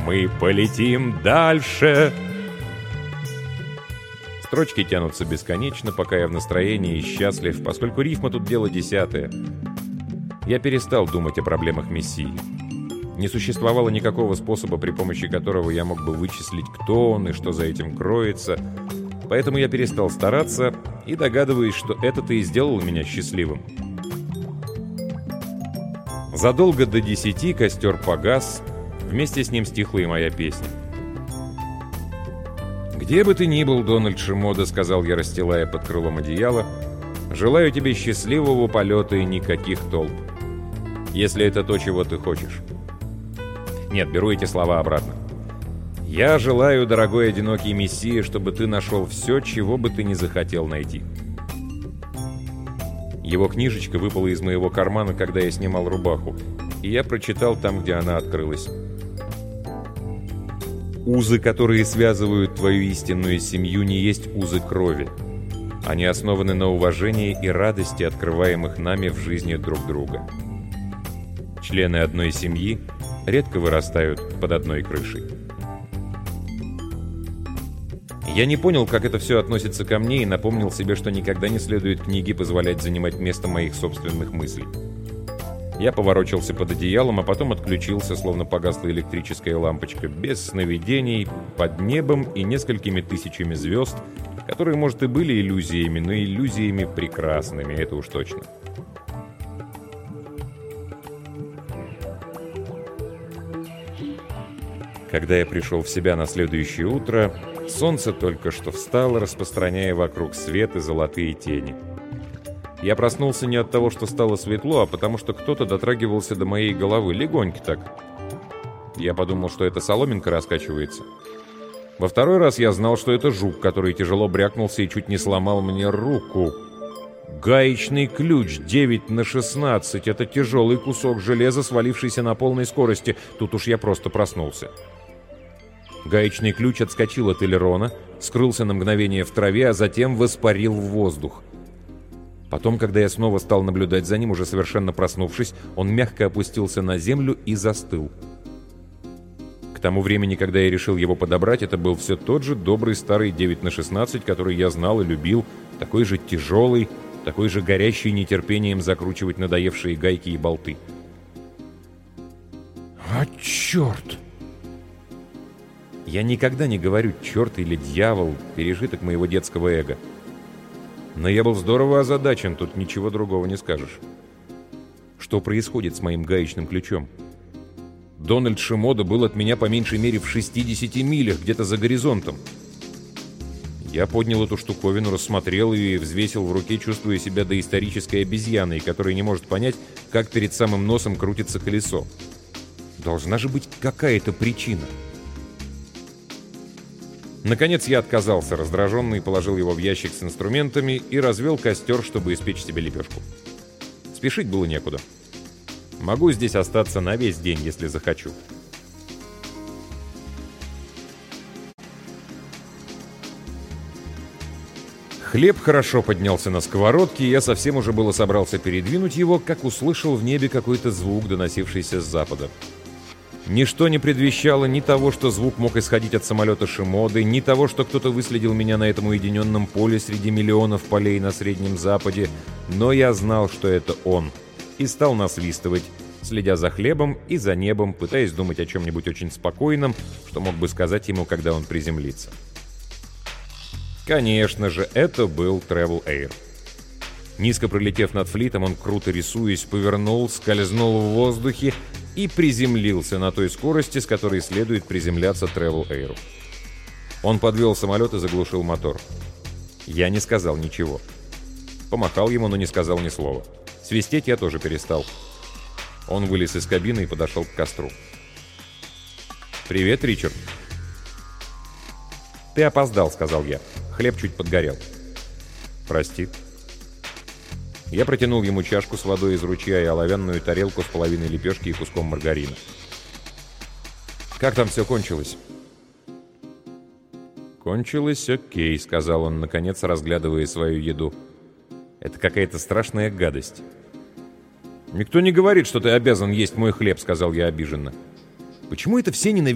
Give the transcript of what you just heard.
мы полетим дальше. Строчки тянутся бесконечно, пока я в настроении и счастлив, поскольку рифма тут дело десятое. Я перестал думать о проблемах Мессии. Не существовало никакого способа, при помощи которого я мог бы вычислить, кто он и что за этим кроется. Поэтому я перестал стараться и догадываюсь, что это-то и сделало меня счастливым. Задолго до 10 костер погас, вместе с ним стихла и моя песня. «Где бы ты ни был, Дональд Шимода», — сказал я, расстилая под крылом одеяло, — «желаю тебе счастливого полета и никаких толп. Если это то, чего ты хочешь». Нет, беру эти слова обратно. «Я желаю, дорогой одинокий Мессия, чтобы ты нашел все, чего бы ты ни захотел найти». Его книжечка выпала из моего кармана, когда я снимал рубаху, и я прочитал там, где она открылась. «Узы, которые связывают твою истинную семью, не есть узы крови. Они основаны на уважении и радости, открываемых нами в жизни друг друга. Члены одной семьи редко вырастают под одной крышей». Я не понял, как это все относится ко мне, и напомнил себе, что никогда не следует книге позволять занимать место моих собственных мыслей. Я поворочился под одеялом, а потом отключился, словно погасла электрическая лампочка, без сновидений, под небом и несколькими тысячами звезд, которые, может, и были иллюзиями, но иллюзиями прекрасными, это уж точно. Когда я пришел в себя на следующее утро, солнце только что встало, распространяя вокруг свет и золотые тени. Я проснулся не от того, что стало светло, а потому что кто-то дотрагивался до моей головы, легонько так. Я подумал, что это соломинка раскачивается. Во второй раз я знал, что это жук, который тяжело брякнулся и чуть не сломал мне руку. Гаечный ключ 9/16 — это тяжелый кусок железа, свалившийся на полной скорости. Тут уж я просто проснулся. Гаечный ключ отскочил от элерона, скрылся на мгновение в траве, а затем воспарил в воздух. Потом, когда я снова стал наблюдать за ним, уже совершенно проснувшись, он мягко опустился на землю и застыл. К тому времени, когда я решил его подобрать, это был все тот же добрый старый 9/16, который я знал и любил, такой же тяжелый, такой же горящий нетерпением закручивать надоевшие гайки и болты. «А черт!» Я никогда не говорю «черт» или «дьявол», пережиток моего детского эго. Но я был здорово озадачен, тут ничего другого не скажешь. Что происходит с моим гаечным ключом? Дональд Шимода был от меня по меньшей мере в 60 милях, где-то за горизонтом. Я поднял эту штуковину, рассмотрел ее и взвесил в руке, чувствуя себя доисторической обезьяной, которая не может понять, как перед самым носом крутится колесо. Должна же быть какая-то причина. Наконец я отказался, раздраженный, положил его в ящик с инструментами и развел костер, чтобы испечь себе лепешку. Спешить было некуда. Могу здесь остаться на весь день, если захочу. Хлеб хорошо поднялся на сковородке, и я совсем уже было собрался передвинуть его, как услышал в небе какой-то звук, доносившийся с запада. Ничто не предвещало ни того, что звук мог исходить от самолета Шимоды, ни того, что кто-то выследил меня на этом уединенном поле среди миллионов полей на Среднем Западе, но я знал, что это он, и стал насвистывать, следя за хлебом и за небом, пытаясь думать о чем-нибудь очень спокойном, что мог бы сказать ему, когда он приземлится. Конечно же, это был Travel Air. Низко пролетев над флитом, он, круто рисуясь, повернул, скользнул в воздухе и приземлился на той скорости, с которой следует приземляться Travel Air. Он подвел самолет и заглушил мотор. Я не сказал ничего. Помахал ему, но не сказал ни слова. Свистеть я тоже перестал. Он вылез из кабины и подошел к костру. «Привет, Ричард». «Ты опоздал», — сказал я. Хлеб чуть подгорел. «Прости». Я протянул ему чашку с водой из ручья и оловянную тарелку с половиной лепешки и куском маргарина. «Как там все кончилось?» «Кончилось окей», — сказал он, наконец разглядывая свою еду. «Это какая-то страшная гадость». «Никто не говорит, что ты обязан есть мой хлеб», — сказал я обиженно. «Почему это все ненавидят